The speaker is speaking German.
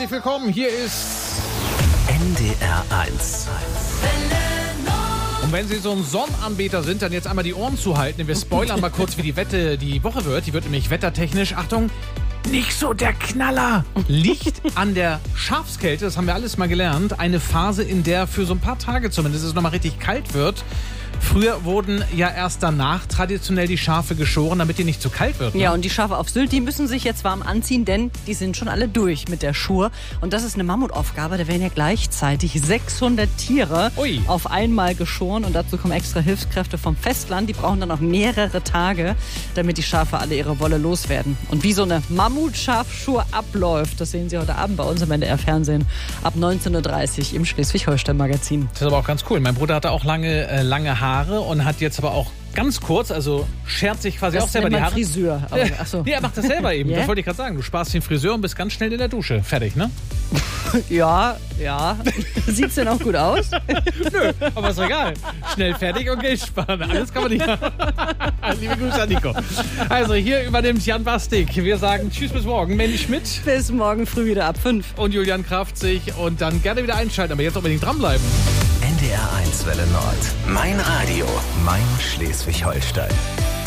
herzlich willkommen. Hier ist NDR 1. Und wenn Sie so ein Sonnenanbeter sind, dann jetzt einmal die Ohren zuhalten, denn wir spoilern mal kurz, wie die Wette die Woche wird. Die wird nämlich wettertechnisch, Achtung, nicht so der Knaller. Liegt an der Schafskälte, das haben wir alles mal gelernt. Eine Phase, in der für so ein paar Tage zumindest es nochmal richtig kalt wird. Früher wurden ja erst danach traditionell die Schafe geschoren, damit die nicht zu kalt wird. Ne? Ja, und die Schafe auf Sylt, die müssen sich jetzt warm anziehen, denn die sind schon alle durch mit der Schur. Und das ist eine Mammutaufgabe. Da werden ja gleichzeitig 600 Tiere auf einmal geschoren. Und dazu kommen extra Hilfskräfte vom Festland. Die brauchen dann noch mehrere Tage, damit die Schafe alle ihre Wolle loswerden. Und wie so eine Mammutschafschur abläuft, das sehen Sie heute Abend bei uns im NDR-Fernsehen ab 19.30 Uhr im Schleswig-Holstein-Magazin. Das ist aber auch ganz cool. Mein Bruder hatte auch lange Haare und hat jetzt aber auch ganz kurz, also schert sich quasi Das auch selber die Haare. Friseur. Aber, ach so. Nee, er macht das selber eben. Yeah? Das wollte ich gerade sagen. Du sparst den Friseur und bist ganz schnell in der Dusche. Fertig, ne? Ja. Sieht's denn auch gut aus? Nö, aber ist doch egal. Schnell fertig und Geld sparen. Alles kann man nicht. Liebe Grüße an Nico. Also hier übernimmt Jan Bastik. Wir sagen tschüss bis morgen. Mandy Schmidt. Bis morgen früh wieder ab 5. Und Julian Kraftzig. Und dann gerne wieder einschalten. Aber jetzt unbedingt dranbleiben. NDR 1 Welle Nord. Mein Radio. Mein Schleswig-Holstein.